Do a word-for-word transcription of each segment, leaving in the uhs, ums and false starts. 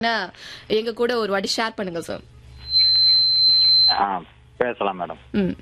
எங்க கூட ஒரு வாட்டி ஷேர் பண்ணுங்க சார். ஆ, பேசலாம் மேடம். ம்.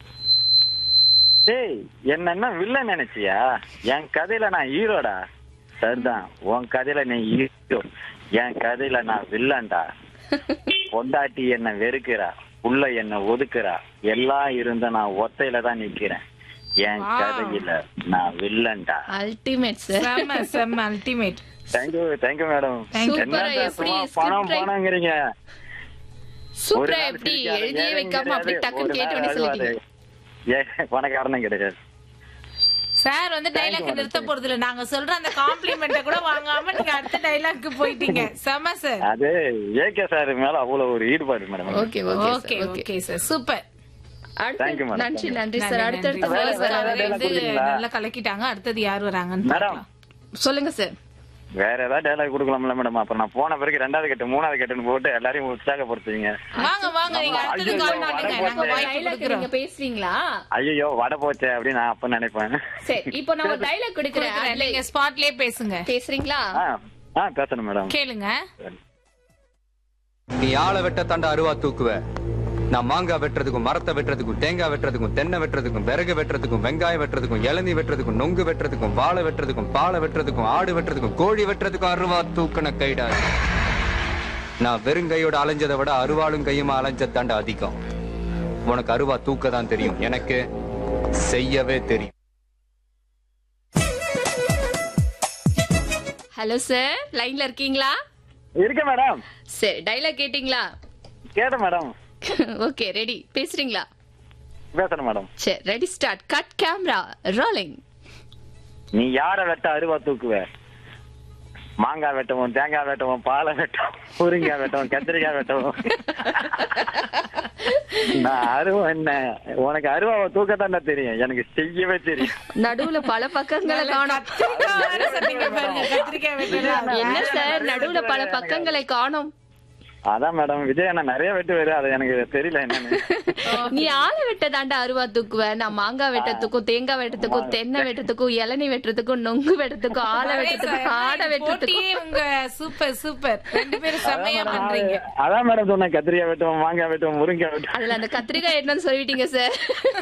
டேய், என்ன என்ன வில்லன் நினைச்சியா? என் கதையில நான் ஹீரோடா. சரிதான், உன் கதையில நீ ஹீரோ, என் கதையில நான் வில்லன்டா. பொண்டாட்டி என்ன வெறுக்கிறா, புள்ள என்ன ஒதுக்குறா, எல்லாம் இருந்த நான் ஒத்தையில தான் நிக்கிறேன். என் கதையில நான் வில்லன்டா. Ultimate sir. செம்ம செம்ம அல்டிமேட். Thank you thank you madam. சூப்பரா எப்படி பணம் பணங்கிறீங்க. சூப்பரா எப்படி எழுதியே வைக்காம அப்படியே டக்குன்னு கேட்ட உடனே சொல்லிட்டீங்க. ஏ, பணக்காரனும் கிடையாது சார். வந்து டைலாக் நிறுத்த போறது இல்ல, நாங்க சொல்ற அந்த காம்ப்ளிமெண்ட கூட வாங்காம நீங்க அடுத்த டைலாக்கு போயிட்டீங்க. செம சார். அது ஏகே சார் மேல அவ்வளவு ஒரு ஈடுபாடு madam. Okay okay okay okay sir, super. Thank you, madam. நன்றி நன்றி சார். அடுத்தடுத்து வேற, voice வேற, வராங்க. வேற. வந்து நல்லா கலக்கிட்டாங்க. அடுத்தது யார் வராங்கன்னு மேடம், பார்க்கலாம். சொல்லுங்க சார். வேற ஏதாவது டைலாக் கொடுக்கலாம்ல மேடம்? அப்புறம் நான் போன பிறகு ரெண்டாவது கட்டு மூணாவது கட்டுன்னு போட்டு எல்லாரையும் உற்சாகப்படுத்துவீங்க. வாங்க வாங்க, நீங்க அடுத்தது ஐயோ, கால் பண்ணுங்க, வடை நாங்க போச்சே. வாய்ப்பு டைலாக் கொடுக்கிறோம். நீங்க பேசுறீங்களா? ஐயோ, வடை போச்சே அப்படின்னு நான் அப்ப நினைப்பேன். சரி, இப்போ நான் ஒரு டைலாக் கொடுக்கிறேன். கொடுக்கிறேன், அதுல நீங்க ஸ்பாட்லயே பேசுங்க. பேசுறீங்களா? ஆ, ஆ, பேசணும் மேடம். கேளுங்க. நீ ஆளை வெட்ட தாண்டா அருவா தூக்குவ. நான் மாங்காய் வெட்டுறதுக்கும் மரத்தை வெட்டுறதுக்கும் தேங்காய் வெட்டுறதுக்கும் தென்னை வெட்டுறதுக்கும் விறகு வெட்டுறதுக்கும் வெங்காயம் வெட்டுறதுக்கும் இளநீ வெட்டுறதுக்கும் நொங்கு வெட்டுறதுக்கும் வாழை வெட்டுறதுக்கும் பாலை வெட்டுறதுக்கும் ஆடு வெட்டுறதுக்கும் கோழி வெட்டுறதுக்கும் அருவா தூக்கண கைடா. நான் வெறுங்கையோட அலைஞ்சதை விட அருவாளும் கையுமா அலைஞ்ச தாண்டா அதிகம். உனக்கு அருவா தூக்க தான் தெரியும், எனக்கு செய்யவே தெரியும். ஹலோ சார், லைன்ல இருக்கீங்களா? இருக்க மேடம். சரி, டைலாக் கேட்டீங்களா? கேட்ட மேடம். Okay, ready. பேசுறீங்களா? பேசணும் மேடம். சரி, ready start. Cut camera rolling. நீ யார வெட்ட அருவா தூக்குவ? மாங்காய் வெட்டவும் தேங்காய் வெட்டவும் பாலை வெட்டவும் முருங்காய் வெட்டவும் கத்திரிக்காய் வெட்டவும். நான் அருவம் என்ன, உனக்கு அருவாவை தூக்கத்தாண்டா தெரியும், எனக்கு செய்யவே தெரியும். நடுவுல பல பக்கங்களை காணோம். கத்திரிக்காய் வேற சொன்னீங்க பாருங்க, கத்திரிக்காய் வெட்டலாம். என்ன சார், நடுவுல பல பக்கங்களை காணோம்? அதான் மேடம், விஜய் அண்ணா நிறைய வெட்டு வேறு, அது எனக்கு தெரியல என்னன்னு. நீ ஆளை வெட்ட தாண்டா அருவா தூக்குவ. நான் மாங்காய் வெட்டத்துக்கும் தேங்காய் வெட்டத்துக்கும் தென்னை வெட்டத்துக்கும் இளநீ வெட்டுறதுக்கும் நொங்கு வெட்டத்துக்கும் ஆளை வெட்டத்துக்கும் ஆடை வெட்டத்துக்கும். போட்டியே உங்க சூப்பர் சூப்பர், ரெண்டு பேரும் செம்மையா பண்றீங்க. அதான் மேடம் சொன்னேன், கத்திரிக்காய் வெட்டுவோம் மாங்காய் வெட்டுவோம் முருங்காய் வெட்டுவோம். அதுல அந்த கத்திரிக்காய் என்னன்னு சொல்லிட்டீங்க sir.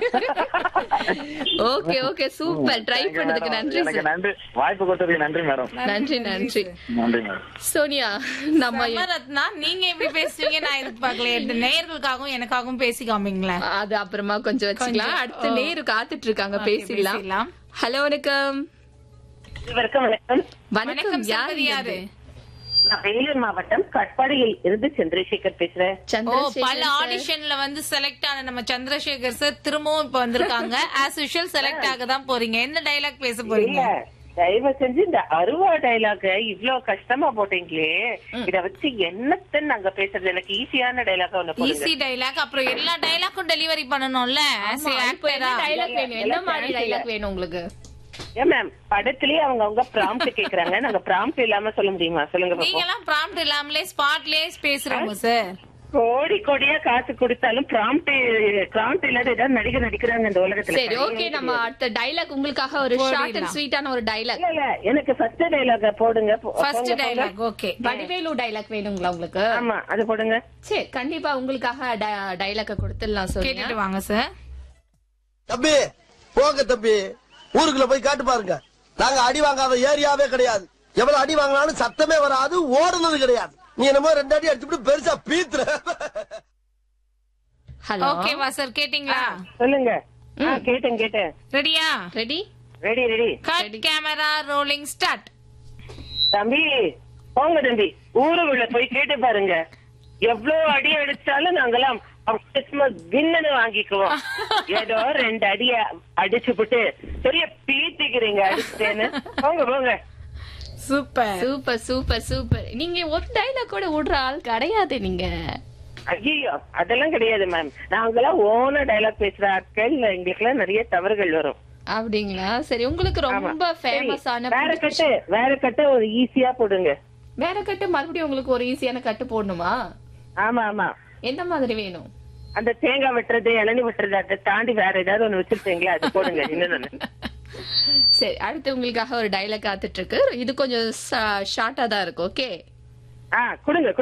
Okay okay, super. Try பண்ணதுக்கு நன்றி எனக்கு சார். நன்றி, வாய்ப்பு கொடுத்ததுக்கு நன்றி மேடம். நன்றி நன்றி. நன்றி மேடம். சோனியா, நம்ம ரத்னா, நீங்க எப்படி பேசுவீங்க நான் எதிர்பார்க்கல. இந்த நேயர்களுக்காகவும் எனக்காகவும் பேசி காமிங்களேன். அது அப்புறமா கொஞ்சம் வச்சுக்கலாம். அடுத்த நேரு காத்துட்டு இருக்காங்க, பேசிடலாம். ஹலோ, வணக்கம். வணக்கம் வணக்கம் வணக்கம். யார் யாரு? நான் வேலூர் மாவட்டம் கட்பாடியில் இருந்து சந்திரசேகர் பேசுறேன். ஓ, பல ஆடிஷன்ல வந்து செலக்ட் ஆன நம்ம சந்திரசேகர் சார் திரும்பவும் இப்ப வந்திருக்காங்க. ஆஸ் யூஷுவல் செலக்ட் ஆக தான் போறீங்க. என்ன டைலாக் பேச போறீங்க? இல்ல, தயவு செஞ்சு இந்த அருவா டைலாக இவ்வளவு கஷ்டமா போட்டீங்களே, இத வச்சு என்னத்தன்னு நாங்க பேசுறது? எனக்கு ஈஸியான டைலாக ஒண்ணு போடுங்க. Easy dialogue. அப்புறம் எல்லா டைலாக்கும் டெலிவரி பண்ணணும்ல. ஆஸ் ஏ ஆக்டரா டைலாக் வேணும்? என்ன மாதிரி டைலாக் வேணும் உங்களுக்கு? ஏன் மேம், படத்திலேயே அவங்க அவங்க ப்ராம்ப்ட் கேக்குறாங்க, நாங்க ப்ராம்ப்ட் இல்லாம சொல்ல முடியுமா? சொல்லுங்க நீங்க பாப்போம். எல்லாம் ப்ராம்ப்ட் இல்லாமலே ஸ்பாட்லயே பேசுறவங்க சார். கோடி கோடியா காசு கொடுத்தாலும் ப்ராம்ப்ட் ப்ராம்ப்ட் இல்லாத ஏதாவது நடிகர் நடிக்கிறாங்க இந்த உலகத்துல. சரி, ஓகே. நம்ம அடுத்த டைலாக் உங்களுக்காக ஒரு ஷார்ட் அண்ட் ஸ்வீட்டான ஒரு டைலாக். இல்ல இல்ல, எனக்கு ஃபர்ஸ்ட் டைலாக போடுங்க. First dialogue. Okay, Vadivelu dialogue வேணுங்களா உங்களுக்கு? ஆமா, அது போடுங்க. சரி, கண்டிப்பா உங்களுக்காக டைலாக்க கொடுத்துடலாம். சொல்லுங்க. கேட்டுட்டு வாங்க சார். தம்பி போங்க தம்பி, ஊருக்குள்ள போய் காட்டு பாருங்க. நாங்க அடி வாங்காத ஏரியாவே கிடையாது. எவ்வளவு அடி வாங்கினாலும் சத்தமே வராது, ஓடுனது கிடையாது. நீ என்னமோ ரெண்டு அடி அடிச்சுட்டு பெருசா பீத்துற. ஹலோ, ஓகேவா சார், கேட்டிங்களா? சொல்லுங்க. ஆ, கேட்டேன் கேட்டேன். ரெடியா? Ready ready ready. Cut camera rolling start. தம்பி போங்க தம்பி, ஊருக்குள்ள போய் கேட்டு பாருங்க. எவ்வளவு அடி அடிச்சாலும் நாங்கெல்லாம் கிறிஸ்துமஸ் வின்னு வாங்கிக்குவோம். ஏதோ ரெண்டு அடிய அடிச்சுப்புட்டு பெரிய பீத்திக்கிறீங்க அடிச்சுட்டேன்னு. போங்க போங்க. Super super super super. நீங்க ஒரு டைலாக் கூட விடுற ஆள் கிடையாது நீங்க. ஐயோ, அதெல்லாம் கிடையாது மேம். நாங்கெல்லாம் ஓன டைலாக் பேசுற ஆட்கள், எங்களுக்கு எல்லாம் நிறைய தவறுகள் வரும். அப்படிங்களா? சரி, உங்களுக்கு ரொம்ப ஃபேமஸ் ஆன வேற கட்டு வேற கட்டு ஒரு ஈஸியா போடுங்க. வேற கட்டு மறுபடியும் உங்களுக்கு ஒரு ஈஸியான கட்டு போடணுமா? ஆமா ஆமா. எந்த மாதிரி வேணும்? அந்த தேங்காய் வெட்டுறது இளநீ வெட்டுறது அதை தாண்டி வேற ஏதாவது ஒண்ணு வச்சிருப்பீங்களா, அது போடுங்க. இன்னொன்னு. சரி, அடுத்து உங்களுக்காக ஒரு டைலாக் காத்துட்டு இருக்கு. இது கொஞ்சம் ஷார்ட்டா தான் இருக்கு. ஓகே, ஆ கொடுங்க